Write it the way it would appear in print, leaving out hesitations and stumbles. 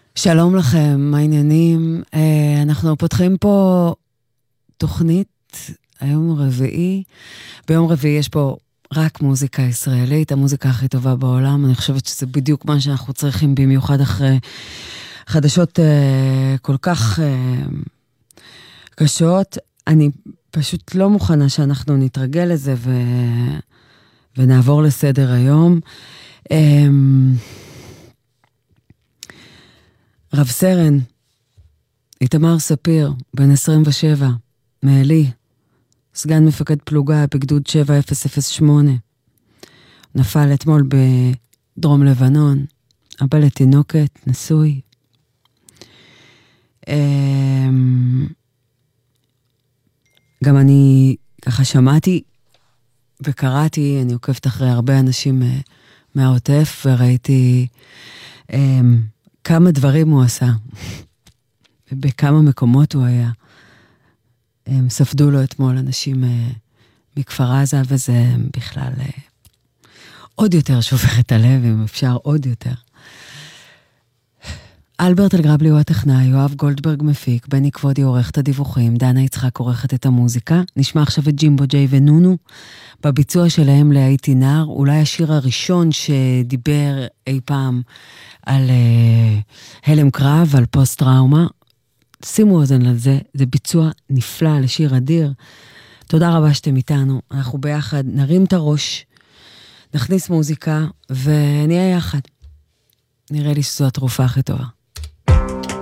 שלום לכם, מה העניינים? אנחנו פותחים פה תוכנית, היום רביעי. ביום רביעי יש פה רק מוזיקה ישראלית, המוזיקה הכי טובה בעולם. אני חושבת שזה בדיוק מה שאנחנו צריכים, במיוחד אחרי חדשות כל כך קשות. אני פשוט לא מוכנה שאנחנו נתרגל לזה ונעבור לסדר היום. רב סרן, איתמר ספיר, בן 27, מעלי, סגן מפקד פלוגה בגדוד 7008. נפל אתמול בדרום לבנון, אבא לתינוקת, נשוי. גם אני ככה שמעתי וקראתי, אני עוקבת אחרי הרבה אנשים מהעוטף, וראיתי כמה דברים הוא עשה, ובכמה מקומות הוא היה. הם ספדו לו אתמול אנשים מכפר עזה, וזה בכלל עוד יותר שובר את הלב, אם אפשר עוד יותר. אלברט אלגרבלי הוא הטכנאי, יואב גולדברג מפיק, בני כבודי עורך את הדיווחים, דנה יצחק עורכת את המוזיקה. נשמע עכשיו את ג'ימבו ג'יי ונונו, בביצוע שלהם להייתי נער, אולי השיר הראשון שדיבר אי פעם על הלם קרב, על פוסט טראומה. שימו אוזן על זה, זה ביצוע נפלא לשיר אדיר. תודה רבה שאתם איתנו, אנחנו ביחד נרים את הראש, נכניס מוזיקה ונהיה יחד. נראה לי שזו התרופה הכי טובה.